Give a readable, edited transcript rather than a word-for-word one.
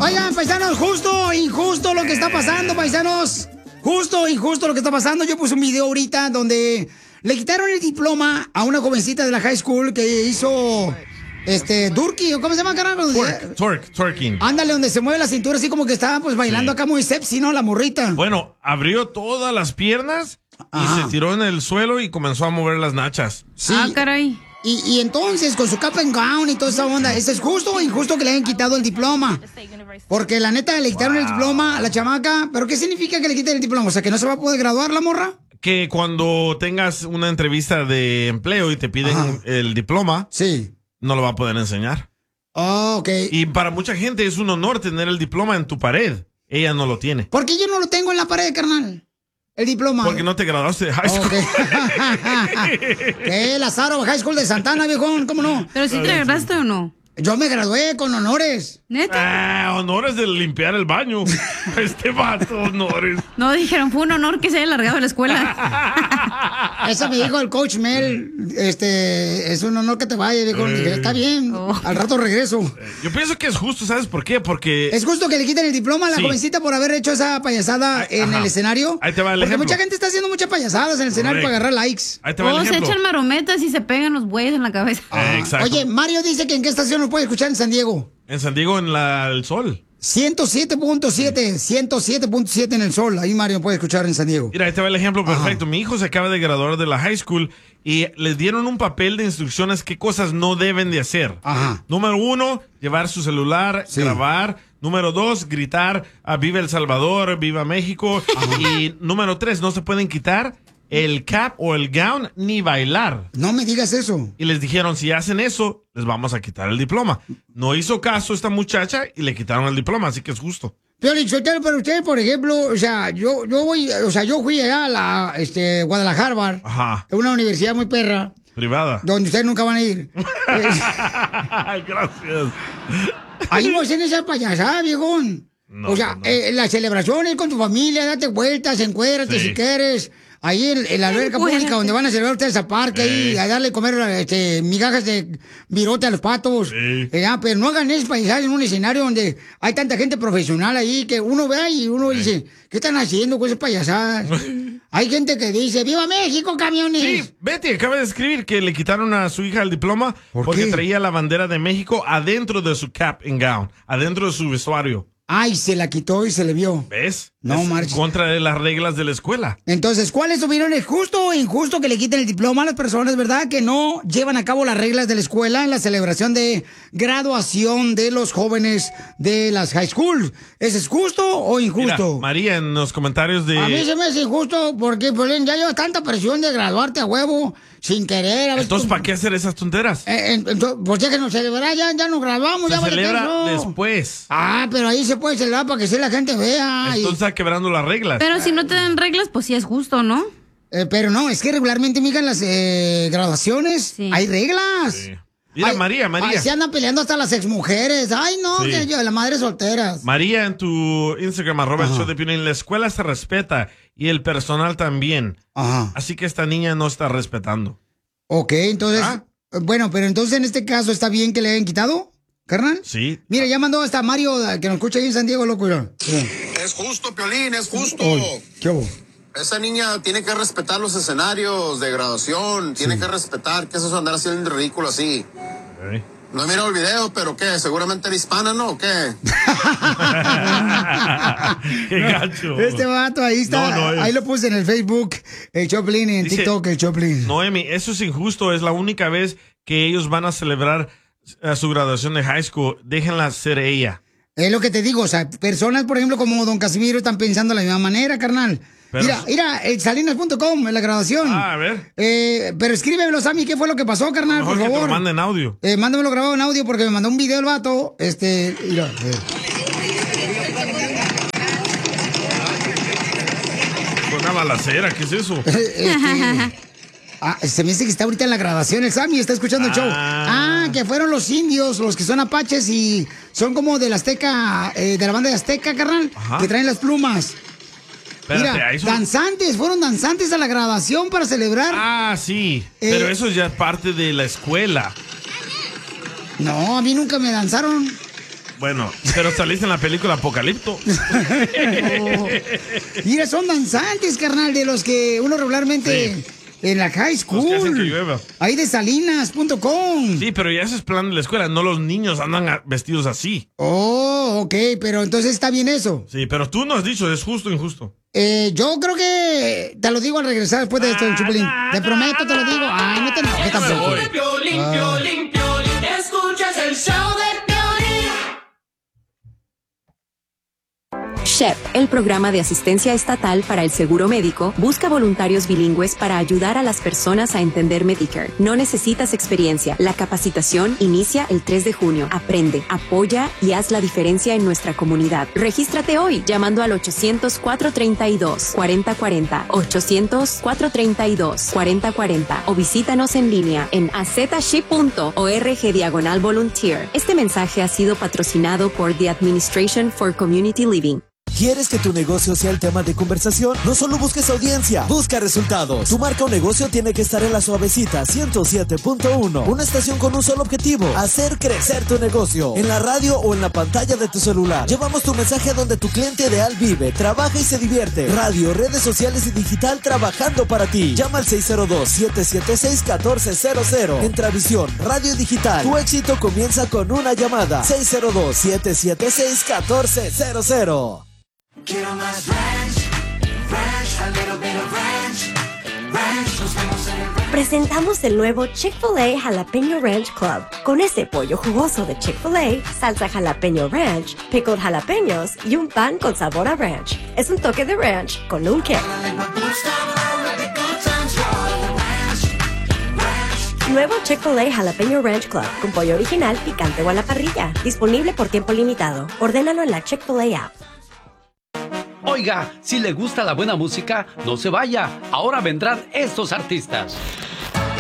Oigan, paisanos, justo, injusto lo que está pasando, paisanos. Justo, injusto lo que está pasando. Yo puse un video ahorita donde le quitaron el diploma a una jovencita de la high school que hizo... Durkee, ¿cómo se llama, carnal? Twerking. Ándale, donde se mueve la cintura así como que estaba pues bailando acá muy sexy, ¿no? La morrita. Bueno, abrió todas las piernas y se tiró en el suelo y comenzó a mover las nachas. Sí. Ah, caray. Y entonces, con su cap and gown y toda esa onda, ¿eso es justo o injusto que le hayan quitado el diploma? Porque la neta le quitaron el diploma a la chamaca. ¿Pero qué significa que le quiten el diploma? O sea, ¿que no se va a poder graduar la morra? Que cuando tengas una entrevista de empleo y te piden el diploma... Sí. No lo va a poder enseñar. Oh, ok. Y para mucha gente es un honor tener el diploma en tu pared. Ella no lo tiene. ¿Por qué yo no lo tengo en la pared, carnal? El diploma. Porque no te graduaste de high school. ¿Qué? Lázaro, High School de Santana, viejón, ¿cómo no? ¿Pero sí te graduaste o no? Yo me gradué con honores. ¿Neta? Honores de limpiar el baño. Este vato, honores. No, dijeron, fue un honor que se haya largado de la escuela. Eso me dijo el coach Mel. Es un honor que te vaya, viejo. Dije, está bien, al rato regreso. Yo pienso que es justo, ¿sabes por qué? Porque... ¿Es justo que le quiten el diploma a la jovencita por haber hecho esa payasada en el escenario? Ahí te va el Porque ejemplo. mucha gente está haciendo muchas payasadas en el escenario para agarrar likes. Ahí te va el ejemplo. Se echan marometas y se pegan los bueyes en la cabeza. Exacto. Oye, Mario dice que en qué estación nos puede escuchar en San Diego. En San Diego, en el Sol. 107.7 en el Sol. Ahí Mario puede escuchar en San Diego. Mira, ahí te va el ejemplo perfecto. Mi hijo se acaba de graduar de la high school y les dieron un papel de instrucciones qué cosas no deben de hacer. Número 1, llevar su celular, grabar. Número 2, gritar viva El Salvador, viva México. Y número 3, no se pueden quitar el cap o el gown ni bailar. No me digas eso. Y les dijeron, si hacen eso, les vamos a quitar el diploma. No hizo caso esta muchacha y le quitaron el diploma, así que es justo. Pero usted, por ejemplo, o sea, yo fui allá a la Guadalajara, una universidad muy perra. Privada. Donde ustedes nunca van a ir. Gracias. Ahí no hacen esa payasada, viejón. No, o sea, la celebración es con tu familia, date vueltas, encuérdate si quieres. Ahí en la alberca pública donde van a celebrar ustedes al parque, ahí a darle comer migajas de virote a los patos. Pero no hagan eso paisajes en un escenario donde hay tanta gente profesional ahí que uno ve y uno dice, ¿qué están haciendo con esas payasadas? Hay gente que dice, ¡viva México, camiones! Sí, Betty acaba de escribir que le quitaron a su hija el diploma porque traía la bandera de México adentro de su cap and gown, adentro de su vestuario. Ay, se la quitó y se le vio. ¿Ves? No, en contra de las reglas de la escuela. Entonces, ¿cuál es tu opinión? ¿Es justo o injusto que le quiten el diploma a las personas, verdad, que no llevan a cabo las reglas de la escuela en la celebración de graduación de los jóvenes de las high school? ¿Ese es justo o injusto? Mira, María, en los comentarios de... A mí se me hace injusto porque, Piolín, ya llevas tanta presión de graduarte a huevo, sin querer. Entonces, ¿para qué hacer esas tonteras? Pues ya que nos celebrar, ya nos graduamos. Se celebra después. Pero ahí se puede celebrar para que la gente vea. Entonces está quebrando las reglas. Pero si no te dan reglas, pues sí es justo, ¿no? Pero no, es que regularmente, mija, en las graduaciones hay reglas. Sí. Mira, María. Ahí se andan peleando hasta las exmujeres. Ay, no, que yo, las madres solteras. María, en tu Instagram, @ show de Piolín, la escuela se respeta y el personal también. Así que esta niña no está respetando. Ok, entonces, bueno, pero entonces en este caso, ¿está bien que le hayan quitado, carnal? Sí. Mira, ya mandó hasta Mario, que nos escucha ahí en San Diego, loco. Es justo, Piolín, es justo. ¿Qué hubo? Esa niña tiene que respetar los escenarios de graduación, tiene que respetar que eso es andar haciendo ridículo así. No he mirado el video, pero ¿qué? Seguramente era hispana, ¿no? ¿O qué? ¡Qué gacho! Este vato ahí está, ahí lo puse en el Facebook, el Choplin, en TikTok, el Choplin. Noemi, eso es injusto, es la única vez que ellos van a celebrar su graduación de high school. Déjenla ser ella. Es lo que te digo, o sea, personas, por ejemplo, como don Casimiro, están pensando de la misma manera, carnal. Mira, salinas.com, en la graduación. A ver. Pero escríbemelo, Sammy, ¿qué fue lo que pasó, carnal? Mejor por favor. que te lo manden en audio. Mándamelo grabado en audio porque me mandó un video el vato. Mira. Una balacera, ¿qué es eso? Se me dice que está ahorita en la grabación el Sammy, está escuchando el show. Que fueron los indios, los que son apaches y son como de la Azteca, de la banda de Azteca, carnal, que traen las plumas. Espérate, mira, fueron danzantes a la grabación para celebrar. Sí, pero eso ya es parte de la escuela. No, a mí nunca me danzaron. Bueno, pero saliste en la película Apocalipto. Mira, son danzantes, carnal, de los que uno regularmente en la high school. Los que hacen que llueva. Ahí de salinas.com. Sí, pero ya ese es plan de la escuela. No los niños andan vestidos así. Oh, ok, pero entonces está bien eso. Sí, pero tú no has dicho, ¿es justo o injusto? Yo creo que te lo digo al regresar después de esto, Chupilín. Te prometo, te lo digo. Ay, no te enojes tampoco. Piolín, escuchas el show de Piolín. SHEP, el programa de asistencia estatal para el seguro médico, busca voluntarios bilingües para ayudar a las personas a entender Medicare. No necesitas experiencia. La capacitación inicia el 3 de junio. Aprende, apoya y haz la diferencia en nuestra comunidad. Regístrate hoy llamando al 800-432-4040, 800-432-4040 o visítanos en línea en azship.org/volunteer. Este mensaje ha sido patrocinado por The Administration for Community Living. ¿Quieres que tu negocio sea el tema de conversación? No solo busques audiencia, busca resultados. Tu marca o negocio tiene que estar en la suavecita 107.1. Una estación con un solo objetivo: hacer crecer tu negocio. En la radio o en la pantalla de tu celular. Llevamos tu mensaje a donde tu cliente ideal vive, trabaja y se divierte. Radio, redes sociales y digital trabajando para ti. Llama al 602-776-1400. En Travisión, radio y digital, tu éxito comienza con una llamada. 602-776-1400. Quiero más ranch, a little bit of ranch, nos vemos en el ranch. Presentamos el nuevo Chick-fil-A Jalapeño Ranch Club. Con ese pollo jugoso de Chick-fil-A, salsa jalapeño ranch, pickled jalapeños y un pan con sabor a ranch. Es un toque de ranch con un kick. Nuevo Chick-fil-A Jalapeño Ranch Club con pollo original, picante o a la parrilla. Disponible por tiempo limitado. Ordénalo en la Chick-fil-A app. Oiga, si le gusta la buena música, no se vaya. Ahora vendrán estos artistas.